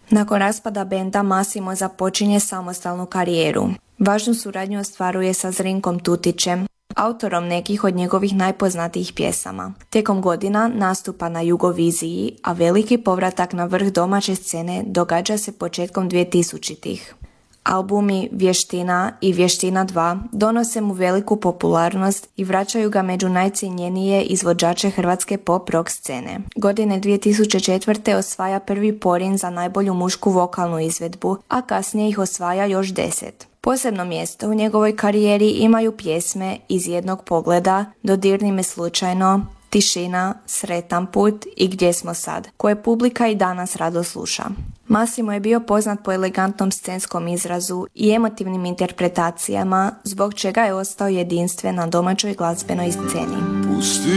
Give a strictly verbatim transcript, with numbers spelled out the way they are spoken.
Nakon raspada benda Massimo započinje samostalnu karijeru. Važnu suradnju ostvaruje sa Zrinkom Tutićem, autorom nekih od njegovih najpoznatijih pjesama. Tijekom godina nastupa na Jugoviziji, a veliki povratak na vrh domaće scene događa se početkom dvjetisućitih. Albumi Vještina i Vještina dva donose mu veliku popularnost i vraćaju ga među najcijenjenije izvođače hrvatske pop rock scene. Godine dvije tisuće četvrte osvaja prvi Porin za najbolju mušku vokalnu izvedbu, a kasnije ih osvaja još deset. Posebno mjesto u njegovoj karijeri imaju pjesme Iz jednog pogleda, Dodirni me slučajno, Tišina, Sretan put i Gdje smo sad, koje publika i danas rado sluša. Massimo je bio poznat po elegantnom scenskom izrazu i emotivnim interpretacijama, zbog čega je ostao jedinstven na domaćoj glazbenoj sceni. Pusti